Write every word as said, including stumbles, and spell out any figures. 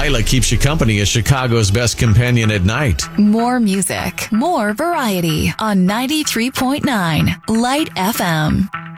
Delilah keeps you company as Chicago's best companion at night. More music, more variety on ninety-three point nine Light F M.